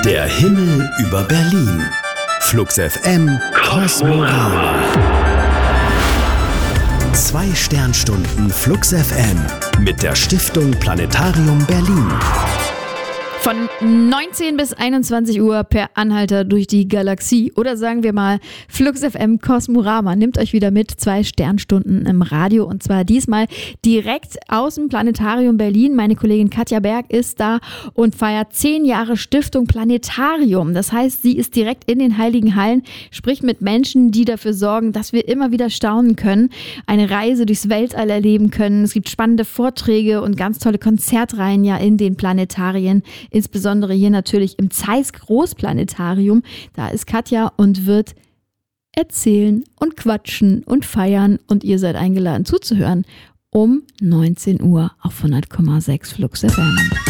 Der Himmel über Berlin. Flux FM Kosmorama. 2 Sternstunden Flux FM mit der Stiftung Planetarium Berlin. Von 19 bis 21 Uhr per Anhalter durch die Galaxie. Oder sagen wir mal, Flux FM Kosmorama nimmt euch wieder mit 2 Sternstunden im Radio. Und zwar diesmal direkt aus dem Planetarium Berlin. Meine Kollegin Katja Berg ist da und feiert 10 Jahre Stiftung Planetarium. Das heißt, sie ist direkt in den Heiligen Hallen, spricht mit Menschen, die dafür sorgen, dass wir immer wieder staunen können, eine Reise durchs Weltall erleben können. Es gibt spannende Vorträge und ganz tolle Konzertreihen ja in den Planetarien. Insbesondere hier natürlich im Zeiss Großplanetarium. Da ist Katja und wird erzählen und quatschen und feiern. Und ihr seid eingeladen zuzuhören um 19 Uhr auf 100,6 Flux FM.